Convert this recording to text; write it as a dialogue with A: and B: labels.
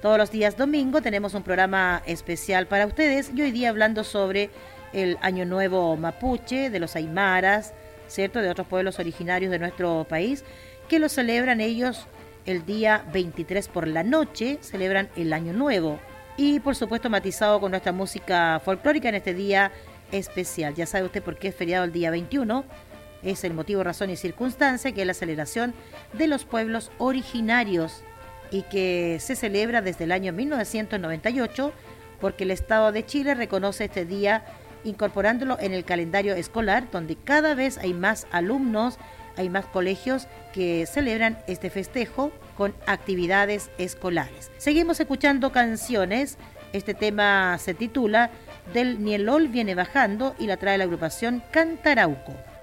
A: Todos los días domingo tenemos un programa especial para ustedes y hoy día hablando sobre el Año Nuevo Mapuche, de los Aymaras, ¿cierto? De otros pueblos originarios de nuestro país, que lo celebran ellos el día 23 por la noche, celebran el Año Nuevo. Y por supuesto matizado con nuestra música folclórica en este día especial. Ya sabe usted por qué es feriado el día 21. Es el motivo, razón y circunstancia que es la celebración de los pueblos originarios y que se celebra desde el año 1998 porque el Estado de Chile reconoce este día incorporándolo en el calendario escolar, donde cada vez hay más alumnos, hay más colegios que celebran este festejo con actividades escolares. Seguimos escuchando canciones. Este tema se titula Del Nielol viene bajando y la trae la agrupación Cantarauco.